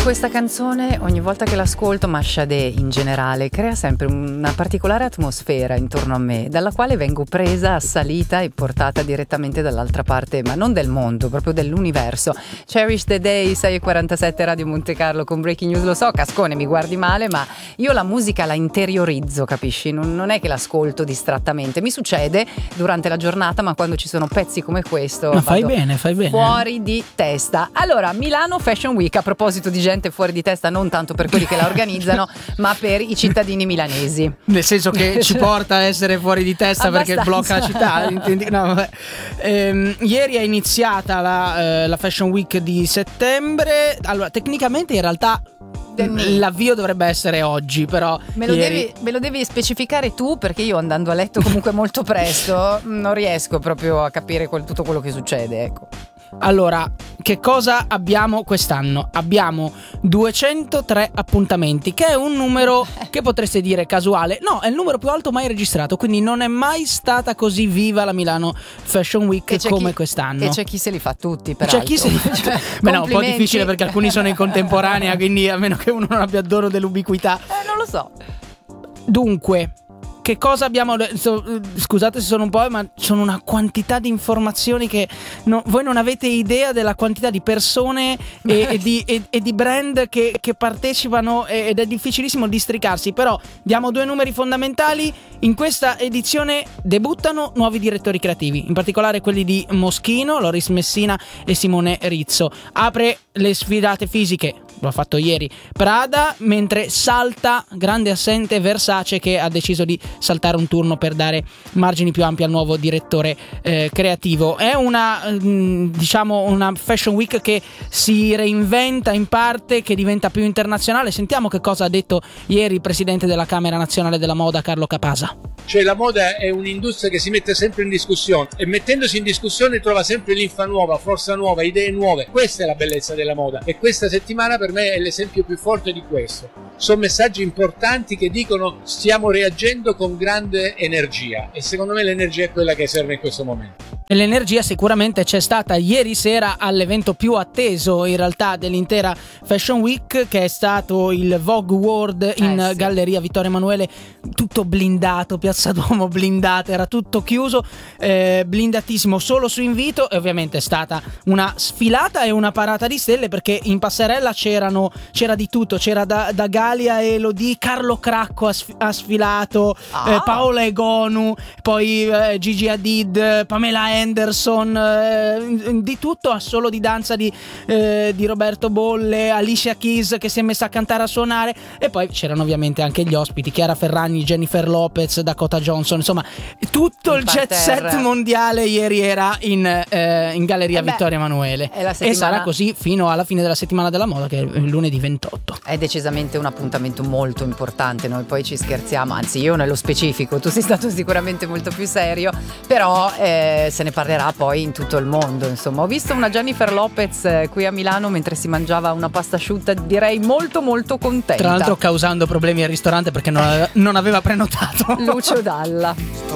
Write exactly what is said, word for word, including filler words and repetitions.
Questa canzone, ogni volta che l'ascolto, ma Sade in generale, crea sempre una particolare atmosfera intorno a me, dalla quale vengo presa, assalita e portata direttamente dall'altra parte, ma non del mondo, proprio dell'universo. Cherish the Day, sei e quarantasette, Radio Monte Carlo con Breaking News. Lo so, Cascone, mi guardi male, ma io la musica la interiorizzo, capisci? Non, non è che l'ascolto distrattamente. Mi succede durante la giornata, ma quando ci sono pezzi come questo, ma fai bene, fai bene. Fuori di testa. Allora, Milano Fashion Week, a proposito di gente fuori di testa, non tanto per quelli che la organizzano, ma per i cittadini milanesi. Nel senso che ci porta a essere fuori di testa perché blocca la città. No, vabbè. Ehm, ieri è iniziata la, eh, la Fashion Week di settembre. Allora, tecnicamente in realtà l'avvio dovrebbe essere oggi, però me lo, ieri... devi, me lo devi specificare tu, perché io andando a letto comunque molto presto non riesco proprio a capire quel, tutto quello che succede, ecco. Allora, che cosa abbiamo quest'anno? Abbiamo duecentotré appuntamenti, che è un numero che potreste dire casuale. No, è il numero più alto mai registrato, quindi non è mai stata così viva la Milano Fashion Week come chi, quest'anno. Che c'è chi se li fa tutti, peraltro. C'è chi se li fa tutti. Beh, no, un po' difficile perché alcuni sono in contemporanea, quindi a meno che uno non abbia dono dell'ubiquità. Eh, non lo so. Dunque, che cosa abbiamo? Scusate se sono un po', ma sono una quantità di informazioni che no, voi non avete idea della quantità di persone e, e, di, e, e di brand che, che partecipano, ed è difficilissimo districarsi. Però diamo due numeri fondamentali. In questa edizione debuttano nuovi direttori creativi, in particolare quelli di Moschino, Loris Messina e Simone Rizzo. Apre le sfilate fisiche, l'ho fatto ieri, Prada, mentre salta, grande assente, Versace, che ha deciso di saltare un turno per dare margini più ampi al nuovo direttore eh, creativo. È una mh, diciamo una Fashion Week che si reinventa in parte, che diventa più internazionale. Sentiamo che cosa ha detto ieri il presidente della Camera Nazionale della Moda, Carlo Capasa. Cioè, la moda è un'industria che si mette sempre in discussione e mettendosi in discussione trova sempre linfa nuova, forza nuova, idee nuove. Questa è la bellezza della moda e questa settimana per me è l'esempio più forte di questo. Sono messaggi importanti che dicono stiamo reagendo con grande energia e secondo me l'energia è quella che serve in questo momento. E l'energia sicuramente c'è stata ieri sera all'evento più atteso in realtà dell'intera Fashion Week, che è stato il Vogue World in eh sì. Galleria Vittorio Emanuele, tutto blindato, Piazza Duomo blindata, era tutto chiuso, eh, blindatissimo solo su invito, e ovviamente è stata una sfilata e una parata di stelle, perché in passerella c'erano c'era di tutto, c'era da, da Galia e Elodie, Carlo Cracco ha, sf- ha sfilato, ah. eh, Paola Egonu, poi eh, Gigi Hadid, Pamela Anderson, eh, di tutto, a solo di danza di, eh, di Roberto Bolle, Alicia Keys che si è messa a cantare, a suonare, e poi c'erano ovviamente anche gli ospiti, Chiara Ferragni, Jennifer Lopez, Dakota Johnson, insomma tutto il, il jet set mondiale ieri era in, eh, in Galleria eh beh, Vittorio Emanuele, settimana... e sarà così fino alla fine della settimana della moda, che è il lunedì ventotto. È decisamente un appuntamento molto importante, noi poi ci scherziamo, anzi io nello specifico, tu sei stato sicuramente molto più serio, però eh, se ne parlerà poi in tutto il mondo, insomma. Ho visto una Jennifer Lopez eh, qui a Milano mentre si mangiava una pasta asciutta, direi molto molto contenta, tra l'altro causando problemi al ristorante perché non aveva, non aveva prenotato. Lucio Dalla.